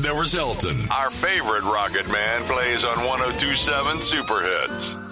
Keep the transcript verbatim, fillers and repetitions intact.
there was Elton. Our favorite Rocket Man plays on one oh two point seven Super Hits.